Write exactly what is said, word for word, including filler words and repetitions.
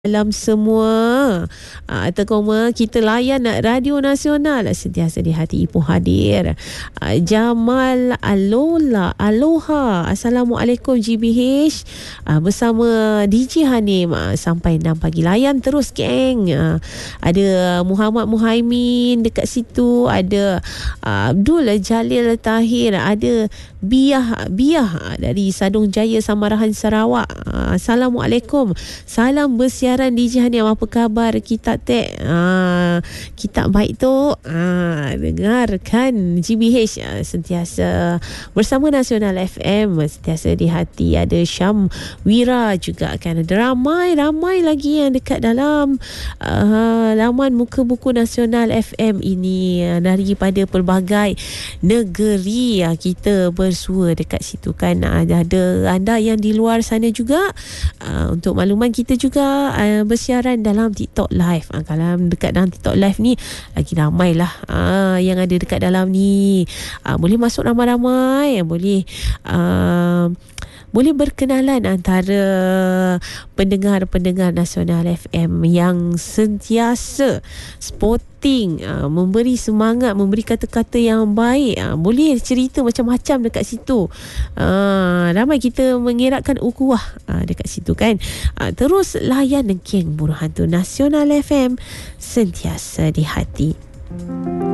Dalam semua uh, atau koma kita layan Radio Nasional sentiasa di hati Ipoh hadir. uh, Jamal Alola Aloha, Assalamualaikum G B H, uh, bersama D J Hanim uh, sampai enam pagi. Layan terus geng. uh, Ada Muhammad Muhaimin dekat situ, ada uh, Abdul Jalil Tahir, ada Biah Biah dari Sadung Jaya Samarahan Sarawak. uh, Assalamualaikum, salam bersiar D J Hanim, apa khabar kita teh? Ah, kita baik tu. Ah, dengarkan G B H ah, sentiasa bersama Nasional F M, sentiasa di hati. Ada Syam Wira juga kan. Ada ramai-ramai lagi yang dekat dalam uh, laman muka buku Nasional F M ini uh, daripada pelbagai negeri. uh, kita bersua dekat situ kan. uh, ada anda yang di luar sana juga. Uh, untuk makluman kita juga uh, bersiaran dalam TikTok Live. uh, Kalau dekat dalam TikTok Live ni lagi ramai lah uh, yang ada dekat dalam ni. uh, Boleh masuk ramai-ramai, boleh uh, boleh berkenalan antara pendengar-pendengar Nasional F M yang sentiasa sporting, uh, memberi semangat, memberi kata-kata yang baik. uh, Boleh cerita macam-macam dekat situ. uh, Ramai kita mengeratkan ukhuwah uh, dekat situ kan. uh, Terus layan geng Buruh Hantu Nasional F M, sentiasa di hati.